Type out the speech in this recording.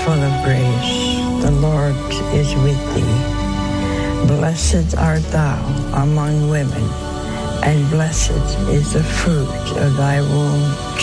full of grace. The Lord is with thee. Blessed art thou among women, and blessed is the fruit of thy womb,